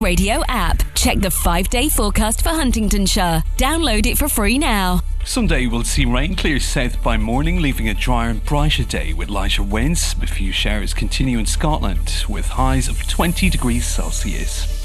Radio app. Check the 5-day forecast for Huntingdonshire. Download it for free now. Sunday will see rain clear south by morning, leaving a drier and brighter day with lighter winds. A few showers continue in Scotland with highs of 20 degrees Celsius.